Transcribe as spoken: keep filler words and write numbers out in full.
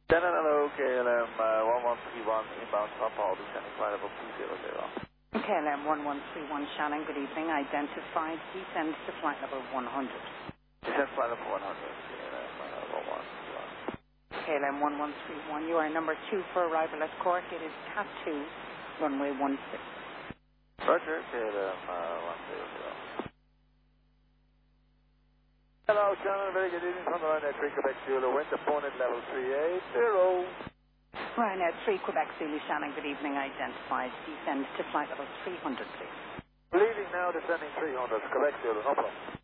Shannon, hello, K L M uh, one one three one inbound Papa, descending flight level two zero zero. K L M one one three one Shannon, good evening. Identified, descend to flight level one hundred. Descend flight level one hundred, K L M uh, one one three one. K L M one one three one, you are number two for arrival at Cork. It is Cat two, runway one six. Roger, K L M uh, one zero zero. Hello, Shannon, very good evening from the Ryanair three Quebec Zulu, wind opponent level three eight zero. Ryanair three Quebec Zulu Shannon, good evening. Identified, descend to flight level three hundred, please. Leaving now, descending three hundred, Quebec Zulu, no problem.